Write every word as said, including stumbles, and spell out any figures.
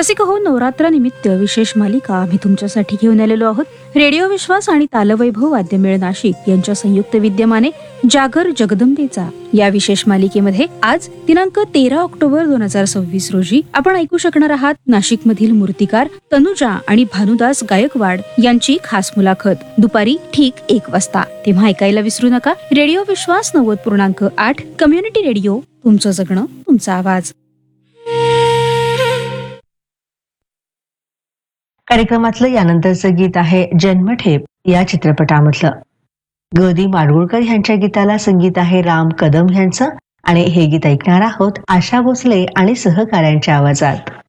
रसिक हो, नवरात्रानिमित्त विशेष मालिका आम्ही तुमच्यासाठी घेऊन आलेलो आहोत. रेडिओ विश्वास आणि तालवैभव वाद्यमेळ नाशिक यांच्या संयुक्त विद्यमाने जागर जगदंबेचा या विशेष मालिकेमध्ये आज दिनांक तेरा ऑक्टोबर दोन हजार सव्वीस रोजी आपण ऐकू शकणार आहात नाशिक मधील मूर्तिकार तनुजा आणि भानुदास गायकवाड यांची खास मुलाखत दुपारी ठीक एक वाजता. तेव्हा ऐकायला विसरू नका. रेडिओ विश्वास नव्वद पूर्णांक आठ कम्युनिटी रेडिओ, तुमचं जगणं तुमचा आवाज. कार्यक्रमातलं यानंतरचं गीत आहे जन्मठेप या चित्रपटामधलं. ग दी माडगुळकर यांच्या गीताला संगीत आहे राम कदम यांचं आणि हे गीत ऐकणार आहोत आशा भोसले आणि सहकाऱ्यांच्या आवाजात.